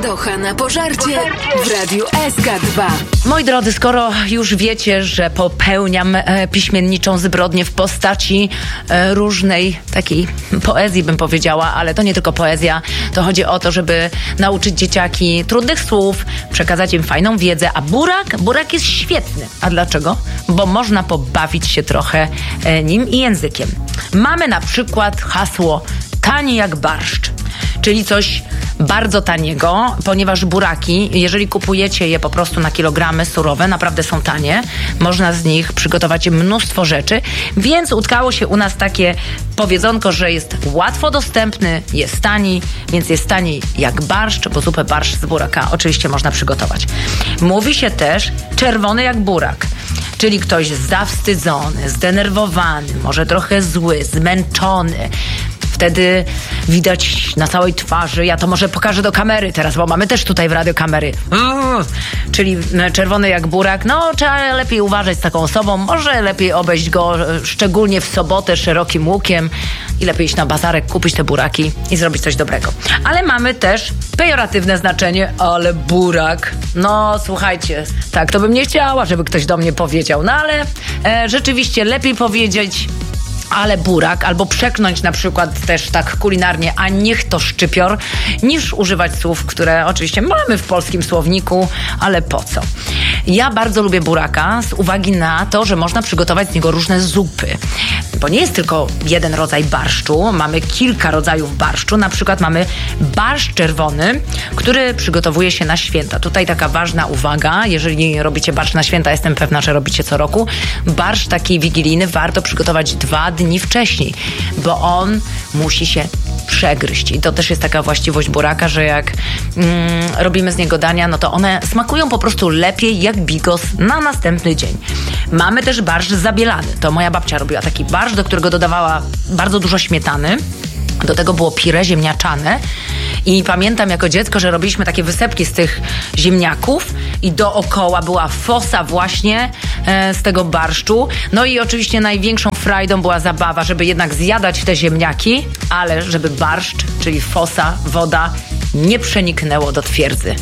Ładocha na pożarcie w Radiu SK2. Moi drodzy, skoro już wiecie, że popełniam piśmienniczą zbrodnię w postaci różnej takiej poezji, bym powiedziała, ale to nie tylko poezja, to chodzi o to, żeby nauczyć dzieciaki trudnych słów, przekazać im fajną wiedzę, a burak jest świetny. A dlaczego? Bo można pobawić się trochę nim i językiem. Mamy na przykład hasło tani jak barszcz, czyli coś bardzo taniego, ponieważ buraki, jeżeli kupujecie je po prostu na kilogramy surowe, naprawdę są tanie. Można z nich przygotować mnóstwo rzeczy, więc utkało się u nas takie powiedzonko, że jest łatwo dostępny, jest tani, więc jest tani jak barszcz, bo zupę barszcz z buraka oczywiście można przygotować. Mówi się też czerwony jak burak, czyli ktoś zawstydzony, zdenerwowany, może trochę zły, zmęczony. Wtedy widać na całej twarzy, ja to może pokażę do kamery teraz, bo mamy też tutaj w radio kamery. Czyli czerwony jak burak, no trzeba lepiej uważać z taką osobą, może lepiej obejść go, szczególnie w sobotę, szerokim łukiem i lepiej iść na bazarek, kupić te buraki i zrobić coś dobrego. Ale mamy też pejoratywne znaczenie, ale burak, no słuchajcie, tak to bym nie chciała, żeby ktoś do mnie powiedział, no ale rzeczywiście lepiej powiedzieć ale burak, albo przeknąć na przykład też tak kulinarnie, a niech to szczypior, niż używać słów, które oczywiście mamy w polskim słowniku, ale po co? Ja bardzo lubię buraka z uwagi na to, że można przygotować z niego różne zupy. Bo nie jest tylko jeden rodzaj barszczu, mamy kilka rodzajów barszczu. Na przykład mamy barszcz czerwony, który przygotowuje się na święta. Tutaj taka ważna uwaga, jeżeli robicie barszcz na święta, jestem pewna, że robicie co roku, barszcz taki wigilijny warto przygotować 2 dni wcześniej, bo on musi się przegryźć. I to też jest taka właściwość buraka, że jak robimy z niego dania, no to one smakują po prostu lepiej jak bigos na następny dzień. Mamy też barszcz zabielany. To moja babcia robiła taki barszcz, do którego dodawała bardzo dużo śmietany. Do tego było pire ziemniaczane i pamiętam jako dziecko, że robiliśmy takie wysepki z tych ziemniaków i dookoła była fosa właśnie z tego barszczu. No i oczywiście największą frajdą była zabawa, żeby jednak zjadać te ziemniaki, ale żeby barszcz, czyli fosa, woda nie przeniknęło do twierdzy.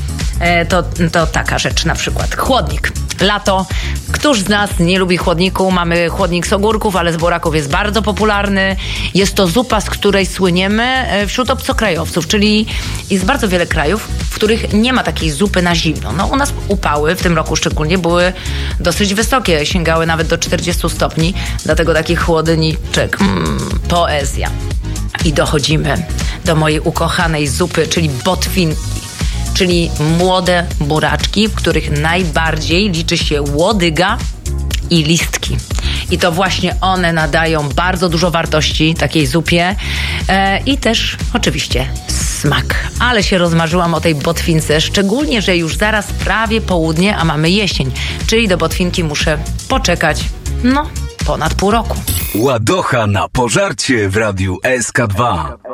To taka rzecz na przykład. Chłodnik. Lato. Któż z nas nie lubi chłodniku? Mamy chłodnik z ogórków, ale z buraków jest bardzo popularny. Jest to zupa, z której słyniemy wśród obcokrajowców, czyli jest bardzo wiele krajów, w których nie ma takiej zupy na zimno. No u nas upały, w tym roku szczególnie, były dosyć wysokie, sięgały nawet do 40 stopni, dlatego taki chłodniczek, poezja. I dochodzimy do mojej ukochanej zupy, czyli botwinki. Czyli młode buraczki, w których najbardziej liczy się łodyga i listki. I to właśnie one nadają bardzo dużo wartości takiej zupie i też oczywiście smak. Ale się rozmarzyłam o tej botwince, szczególnie, że już zaraz prawie południe, a mamy jesień. Czyli do botwinki muszę poczekać, ponad pół roku. Ładocha na pożarcie w Radiu SK2.